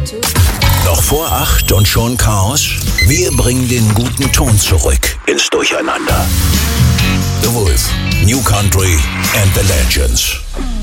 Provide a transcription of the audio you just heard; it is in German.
Noch vor 8 und schon Chaos? Wir bringen den guten Ton zurück ins Durcheinander. The Wolf, New Country and the Legends.